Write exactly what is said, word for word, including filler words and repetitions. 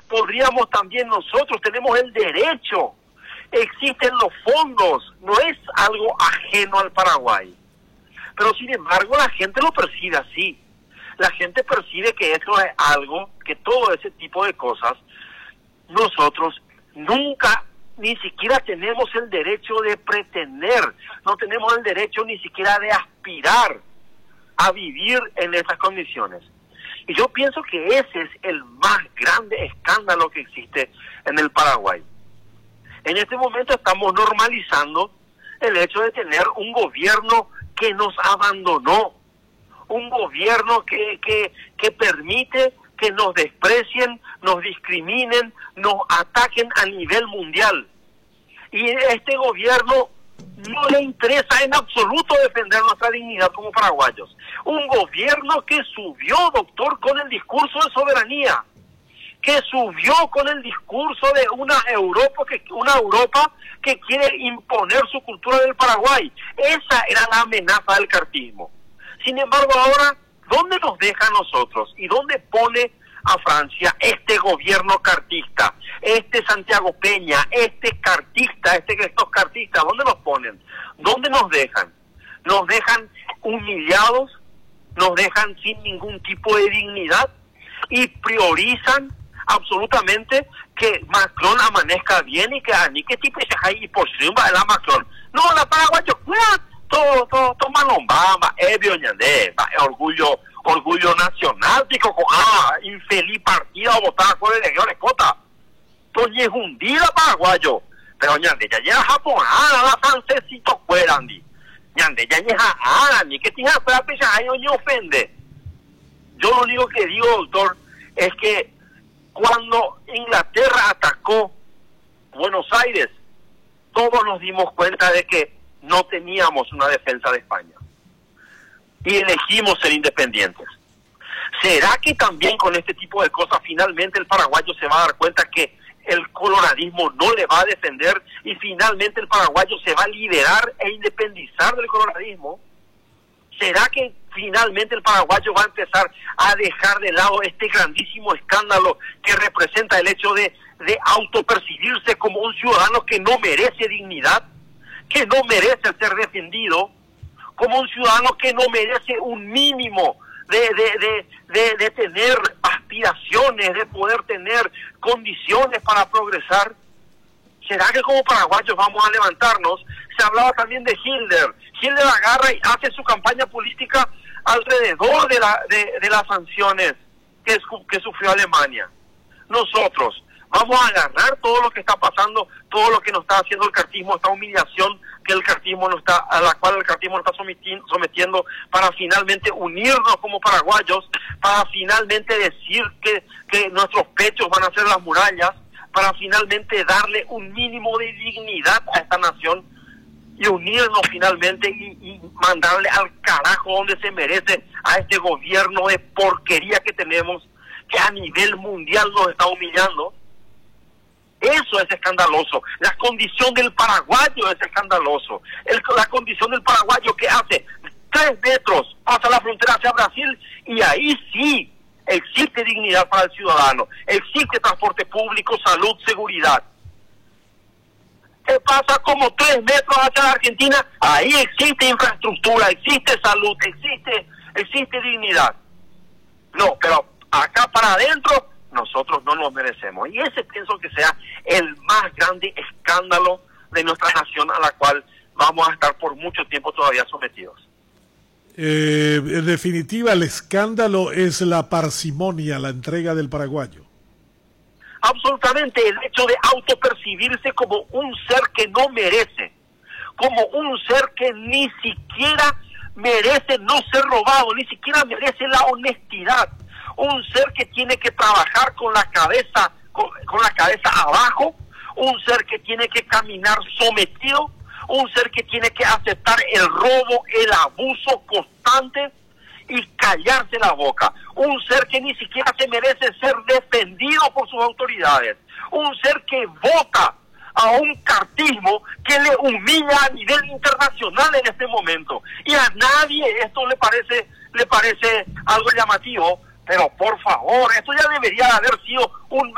podríamos también nosotros, tenemos el derecho, existen los fondos, no es algo ajeno al Paraguay. Pero sin embargo la gente lo percibe así. La gente percibe que eso es algo, que todo ese tipo de cosas, nosotros nunca, ni siquiera tenemos el derecho de pretender, no tenemos el derecho ni siquiera de aspirar a vivir en esas condiciones. Y yo pienso que ese es el más grande escándalo que existe en el Paraguay. En este momento estamos normalizando el hecho de tener un gobierno que nos abandonó, un gobierno que, que, que permite que nos desprecien, nos discriminen, nos ataquen a nivel mundial. Y este gobierno no le interesa en absoluto defender nuestra dignidad como paraguayos. Un gobierno que subió, doctor, con el discurso de soberanía, que subió con el discurso de una Europa que una Europa que quiere imponer su cultura del Paraguay. Esa era la amenaza del cartismo. Sin embargo, ahora, ¿dónde nos deja a nosotros? ¿Y dónde pone a Francia este gobierno cartista? Este Santiago Peña, este cartista, este estos cartistas, ¿dónde nos ponen? ¿Dónde nos dejan? Nos dejan humillados, nos dejan sin ningún tipo de dignidad y priorizan absolutamente que Macron amanezca bien y que a ni qué tipo de ahí por cima de la Macron. No, la Paraguayo, todo, todo, todo malombamba, ebio ñandé, orgullo, orgullo nacional, digo, ah, infeliz partido a votar por el legión escota. Toñe hundida paraguayo, pero ñande, ya llega japonada, la francesito fuera, Andy. Ñande, ya llega a ni que tiene fuera pesa ahí no ofende. Yo lo único que digo, doctor, es que cuando Inglaterra atacó Buenos Aires, todos nos dimos cuenta de que no teníamos una defensa de España. Y elegimos ser independientes. ¿Será que también con este tipo de cosas finalmente el paraguayo se va a dar cuenta que el coloradismo no le va a defender y finalmente el paraguayo se va a liberar e independizar del coloradismo? ¿Será que finalmente el paraguayo va a empezar a dejar de lado este grandísimo escándalo que representa el hecho de, de autopercibirse como un ciudadano que no merece dignidad, que no merece ser defendido, como un ciudadano que no merece un mínimo de, de, de, de, de tener aspiraciones, de poder tener condiciones para progresar? ¿Será que como paraguayos vamos a levantarnos? Se hablaba también de Hitler. Hitler agarra y hace su campaña política alrededor de, la, de, de las sanciones que, que sufrió Alemania. Nosotros vamos a agarrar todo lo que está pasando, todo lo que nos está haciendo el cartismo, esta humillación que el cartismo nos está, a la cual el cartismo nos está sometiendo, sometiendo para finalmente unirnos como paraguayos, para finalmente decir que, que nuestros pechos van a ser las murallas, para finalmente darle un mínimo de dignidad a esta nación y unirnos finalmente y, y mandarle al carajo donde se merece a este gobierno de porquería que tenemos, que a nivel mundial nos está humillando. Eso es escandaloso. La condición del paraguayo es escandaloso. El, la condición del paraguayo que hace tres metros, pasa la frontera hacia Brasil y ahí sí existe dignidad para el ciudadano, existe transporte público, salud, seguridad. ¿Qué pasa como tres metros hacia la Argentina? Ahí existe infraestructura, existe salud, existe, existe dignidad. No, pero acá para adentro nosotros no nos merecemos. Y ese pienso que sea el más grande escándalo de nuestra nación a la cual vamos a estar por mucho tiempo todavía sometidos. Eh, en definitiva, el escándalo es la parsimonia, la entrega del paraguayo. Absolutamente, el hecho de autopercibirse como un ser que no merece, como un ser que ni siquiera merece no ser robado, ni siquiera merece la honestidad, un ser que tiene que trabajar con la cabeza, con, con la cabeza abajo, un ser que tiene que caminar sometido, un ser que tiene que aceptar el robo, el abuso constante y callarse la boca. Un ser que ni siquiera se merece ser defendido por sus autoridades. Un ser que vota a un cartismo que le humilla a nivel internacional en este momento. Y a nadie esto le parece, le parece algo llamativo, pero por favor, esto ya debería haber sido un